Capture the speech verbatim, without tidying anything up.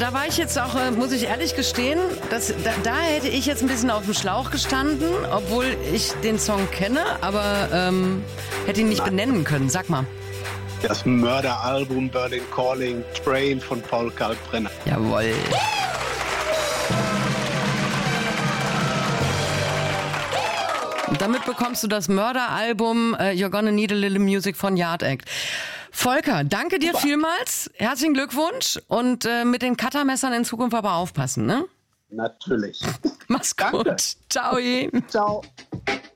da war ich jetzt auch, äh, muss ich ehrlich gestehen, dass, da, da hätte ich jetzt ein bisschen auf dem Schlauch gestanden, obwohl ich den Song kenne, aber ähm, hätte ihn nicht Nein. benennen können. Sag mal. Das Mörderalbum Berlin Calling, Train von Paul Kalkbrenner. Jawohl. Damit bekommst du das Mörderalbum uh, You're Gonna Need a Little Music von Yard Act. Volker, danke dir Super. vielmals. Herzlichen Glückwunsch und äh, mit den Cuttermessern in Zukunft aber aufpassen, ne? Natürlich. Mach's gut. Ciao. Ciao.